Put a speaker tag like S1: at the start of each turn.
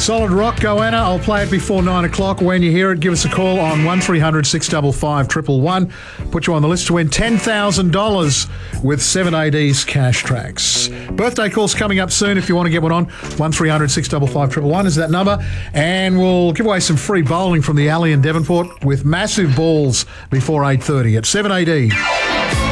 S1: Solid rock, Goanna. I'll play it before 9 o'clock. When you hear it, give us a call on 1300 655 111. Put you on the list to win $10,000 with 7AD's Cash Tracks. Birthday calls coming up soon if you want to get one on. 1300 655 111 is that number. And we'll give away some free bowling from the Alley in Devonport with massive balls before 8:30 at 7AD.